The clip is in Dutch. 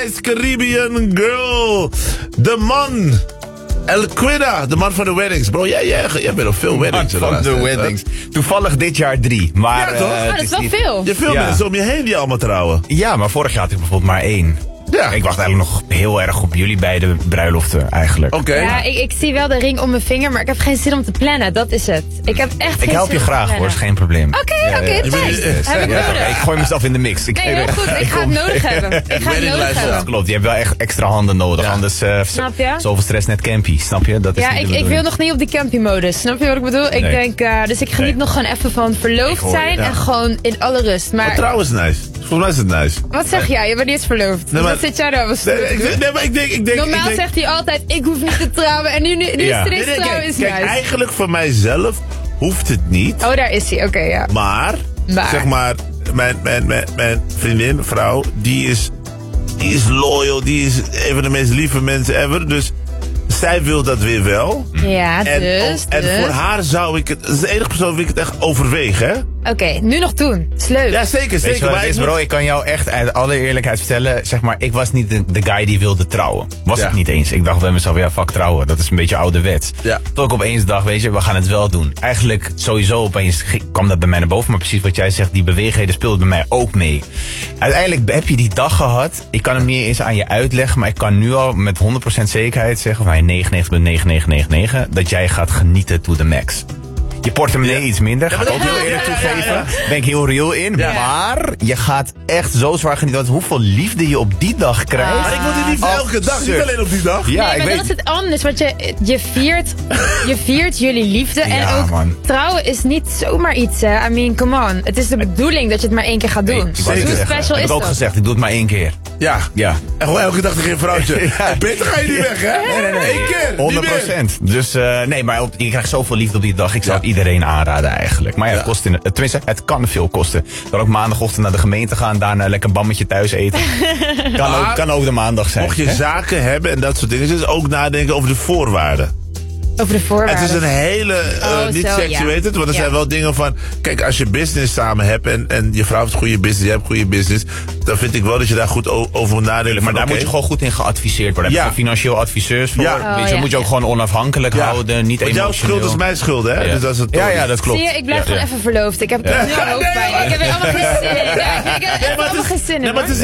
Caribbean girl. De man. El Quida, de man van de weddings. Bro, jij bent op veel weddings. Van de weddings. Toevallig dit jaar 3. Maar, ja, toch? Dat is wel veel. Je hebt veel mensen om je heen die allemaal trouwen. Ja, maar vorig jaar had ik bijvoorbeeld maar 1. Ja. Ik wacht eigenlijk nog heel erg op jullie beide bruiloften eigenlijk. Oké. Ja, ik zie wel de ring om mijn vinger, maar ik heb geen zin om te plannen. Dat is het. Ik heb echt geen zin. Ik help je graag hoor, is geen probleem. Oké, thanks. Heb ik nodig. Ik gooi mezelf in de mix. Nee, heel goed. Ik ga het nodig hebben. Ik ga het nodig hebben. Dat klopt, je hebt wel echt extra handen nodig. Ja. Anders snap je? Zoveel stress net campy, snap je? Dat is ja, ik wil nog niet op die campy-modus. Snap je wat ik bedoel? Ik denk, dus ik geniet nog gewoon even van verloofd zijn en gewoon in alle rust. Maar trouwens nice. Volgens mij is het nice. Wat zeg jij? Je bent niet eens verloofd. Nee, maar, wat zit jij daar? Ik denk... Normaal zegt hij altijd, ik hoef niet te trouwen. En nu is er eens trouwen is kijk, nice. eigenlijk voor mijzelf hoeft het niet. Oh, daar is hij. Oké, ja. Maar, zeg maar, mijn vriendin, vrouw, die is loyal. Die is een van de meest lieve mensen ever. Dus zij wil dat weer wel. Ja, en voor haar zou ik het... Dat is de enige persoon wie ik het echt overweeg, hè? Oké, nu nog doen. Het is leuk. Ja, zeker. Weet je wat het is, bro? Ik kan jou echt uit alle eerlijkheid vertellen, zeg maar, ik was niet de guy die wilde trouwen. Was ik niet eens. Ik dacht bij mezelf, ja, fuck trouwen. Dat is een beetje ouderwets. Ja. Tot ik opeens dacht, weet je, we gaan het wel doen. Eigenlijk sowieso opeens kwam dat bij mij naar boven. Maar precies wat jij zegt, die beweegheden speelden bij mij ook mee. Uiteindelijk heb je die dag gehad. Ik kan hem niet eens aan je uitleggen, maar ik kan nu al met 100% zekerheid zeggen, of hij 99,9999, dat jij gaat genieten to the max. Je portemonnee iets minder, ga ik ook heel eerlijk toegeven. Ben ik heel real in. Ja. Maar je gaat echt zo zwaar genieten. Want hoeveel liefde je op die dag krijgt. Maar ik wil die liefde elke dag, niet alleen op die dag. Ja, nee, maar dat is het anders. Want je viert jullie liefde. En ook trouwen is niet zomaar iets. I mean, come on. Het is de bedoeling dat je het maar 1 keer gaat doen. Hoe special is dat? Ik heb ook gezegd, ik doe het maar 1 keer. Ja. En gewoon elke dag tegen een vrouwtje. Beter ga je niet weg, hè? Nee. 1 keer. 100%. Dus nee, maar je krijgt zoveel liefde op die dag. Ik zou het iedereen aanraden eigenlijk. Maar ja, het kost tenminste, het kan veel kosten. Dan ook maandagochtend naar de gemeente gaan, daarna lekker een bammetje thuis eten. kan ook de maandag zijn. Mocht je zaken hebben en dat soort dingen, dus ook nadenken over de voorwaarden. Over de voorwaarden. Het is een hele, niet sexy, weet het. Want er zijn wel dingen van, kijk, als je business samen hebt en je vrouw heeft goede business, jij hebt goede business, dan vind ik wel dat je daar goed over moet nadenken. Maar daar moet je gewoon goed in geadviseerd worden. Daar heb je financieel adviseurs voor. Weet je, moet je ook gewoon onafhankelijk houden, niet emotioneel. Want jouw schuld is mijn schuld, hè? Ja. Dus dat is het ja, dat klopt. Zie je, ik blijf gewoon even verloofd. Ik heb er nu hoofdpijn. Ik heb er allemaal geen zin in. Ik heb er allemaal geen zin in, hoor.